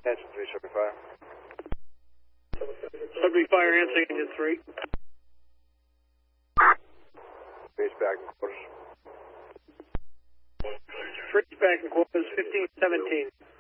Engine 3, Sudbury Fire. Sudbury Fire answering Engine 3. Base back and quarters. Freeze back in quarters 1517.